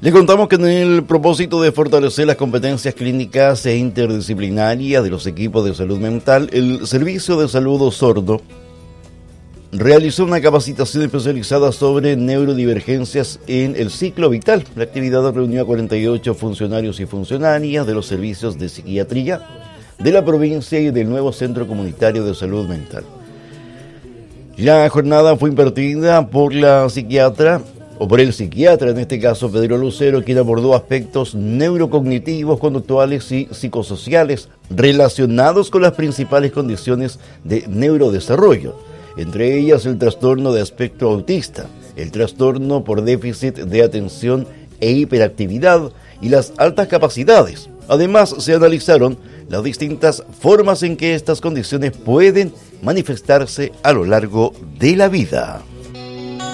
Le contamos que en el propósito de fortalecer las competencias clínicas e interdisciplinarias de los equipos de salud mental, el Servicio de Salud Osorno realizó una capacitación especializada sobre neurodivergencias en el ciclo vital. La actividad reunió a 48 funcionarios y funcionarias de los servicios de psiquiatría de la provincia y del nuevo Centro Comunitario de Salud Mental. La jornada fue impartida por el psiquiatra en este caso Pedro Lucero, quien abordó aspectos neurocognitivos, conductuales y psicosociales relacionados con las principales condiciones de neurodesarrollo, entre ellas el trastorno de espectro autista, el trastorno por déficit de atención e hiperactividad y las altas capacidades. Además, se analizaron las distintas formas en que estas condiciones pueden manifestarse a lo largo de la vida.